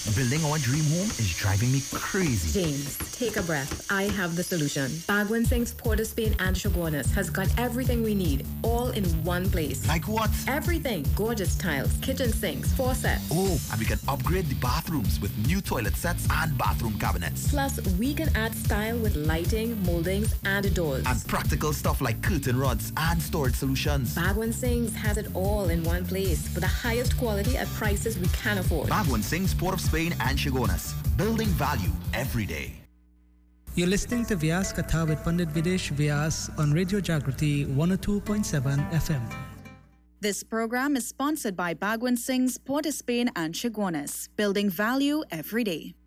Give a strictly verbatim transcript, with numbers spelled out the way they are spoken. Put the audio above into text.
Building our dream home is driving me crazy. James, take a breath. I have the solution. Bagwan Singh's Port of Spain and Chaguanas has got everything we need, all in one place. Like what? Everything. Gorgeous tiles, kitchen sinks, faucets. Oh, and we can upgrade the bathrooms with new toilet sets and bathroom cabinets. Plus, we can add style with lighting, moldings, and doors. And practical stuff like curtain rods and storage solutions. Bagwan Singh's has it all in one place for the highest quality at prices we can afford. Bagwan Singh's Port of Spain and Chaguanas. Building value every day. You're listening to Vyas Katha with Pandit Videsh Vyas on Radio Jagrati one oh two point seven F M. This program is sponsored by Bagwan Singh's Port of Spain and Chaguanas. Building value every day.